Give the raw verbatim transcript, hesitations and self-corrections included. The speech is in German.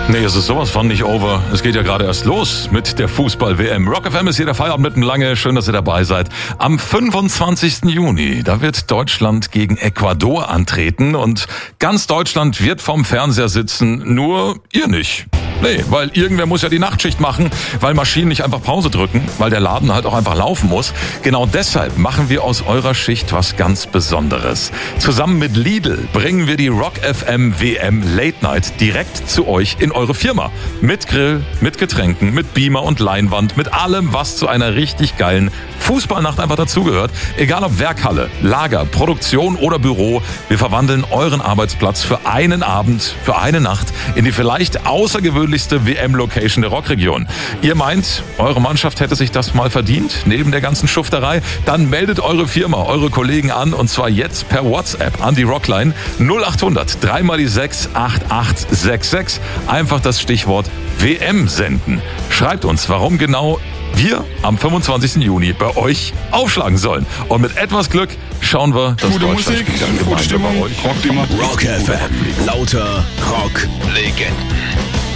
Nee, es ist sowas von nicht over. Es geht ja gerade erst los mit der Fußball-W M. Rock F M ist hier der Feierabend mitten lange. Schön, dass ihr dabei seid. Am fünfundzwanzigsten Juni, da wird Deutschland gegen Ecuador antreten und ganz Deutschland wird vorm Fernseher sitzen, nur ihr nicht. Nee, weil irgendwer muss ja die Nachtschicht machen, weil Maschinen nicht einfach Pause drücken, weil der Laden halt auch einfach laufen muss. Genau deshalb machen wir aus eurer Schicht was ganz Besonderes. Zusammen mit Lidl bringen wir die Rock F M W M Late Night direkt zu euch in eure Firma. Mit Grill, mit Getränken, mit Beamer und Leinwand, mit allem, was zu einer richtig geilen Fußballnacht einfach dazugehört. Egal ob Werkhalle, Lager, Produktion oder Büro, wir verwandeln euren Arbeitsplatz für einen Abend, für eine Nacht in die vielleicht außergewöhnlichste W M-Location der Rockregion. Ihr meint, eure Mannschaft hätte sich das mal verdient, neben der ganzen Schufterei? Dann meldet eure Firma, eure Kollegen an und zwar jetzt per WhatsApp an die Rockline null acht hundert drei mal die sechs acht acht sechs sechs. Einfach das Stichwort W M senden. Schreibt uns, warum genau wir am fünfundzwanzigsten Juni bei euch aufschlagen sollen. Und mit etwas Glück schauen wir, dass gute Deutschland Musik, gute Stimmung, bei euch Rock, Rock F M, lauter Rock-Legenden.